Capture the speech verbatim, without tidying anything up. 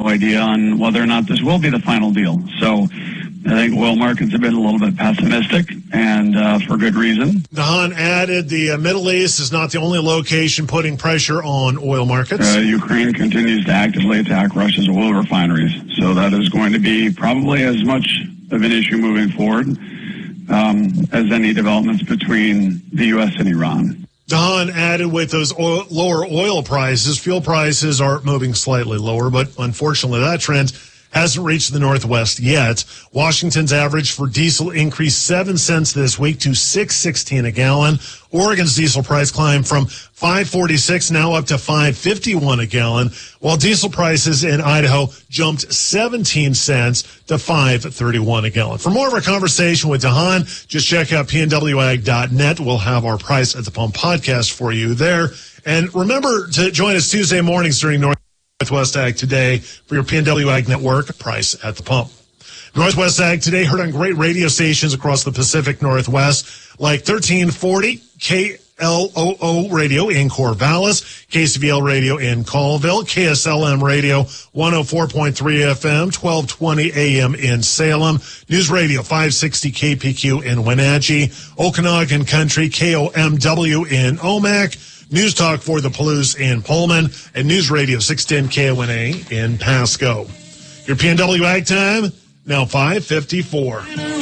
idea on whether or not this will be the final deal. So I think oil markets have been a little bit pessimistic, and uh, for good reason. Dahan added the uh, Middle East is not the only location putting pressure on oil markets. Uh, Ukraine continues to actively attack Russia's oil refineries. So that is going to be probably as much of an issue moving forward um, as any developments between the U S and Iran. Dahan added with those oil, lower oil prices, fuel prices are moving slightly lower, but unfortunately that trend hasn't reached the Northwest yet. Washington's average for diesel increased seven cents this week to six sixteen a gallon. Oregon's diesel price climbed from five forty-six now up to five fifty-one a gallon, while diesel prices in Idaho jumped seventeen cents to five thirty-one a gallon. For more of our conversation with Dahan, just check out P N W ag dot net. We'll have our Price at the Pump podcast for you there. And remember to join us Tuesday mornings during North Northwest Ag Today for your P N W Ag Network, Price at the Pump. Northwest Ag Today heard on great radio stations across the Pacific Northwest, like thirteen forty K L O O Radio in Corvallis, K C V L Radio in Colville, K S L M Radio one oh four point three F M, twelve twenty A M in Salem, News Radio five sixty K P Q in Wenatchee, Okanagan Country K O M W in Omak, News Talk for the Palouse in Pullman, and News Radio six ten K O N A in Pasco. Your P N W Ag Time, now five fifty-four.